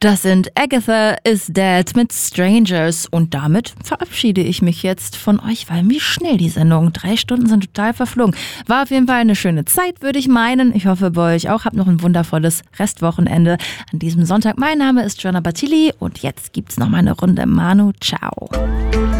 Das sind Agatha is Dead mit Strangers. Und damit verabschiede ich mich jetzt von euch, weil wie schnell die Sendung. 3 Stunden sind total verflogen. War auf jeden Fall eine schöne Zeit, würde ich meinen. Ich hoffe bei euch auch. Habt noch ein wundervolles Restwochenende an diesem Sonntag. Mein Name ist Joanna Battili und jetzt gibt's noch mal eine Runde Manu. Ciao.